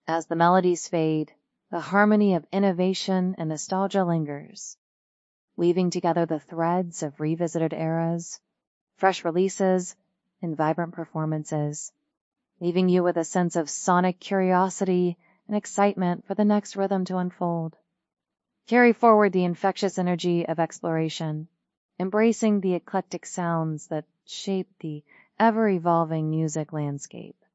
As the melodies fade, the harmony of innovation and nostalgia lingers, weaving together the threads of revisited eras, fresh releases, and vibrant performances, leaving you with a sense of sonic curiosity and excitement for the next rhythm to unfold. Carry forward the infectious energy of exploration, embracing the eclectic sounds that shape the ever-evolving music landscape.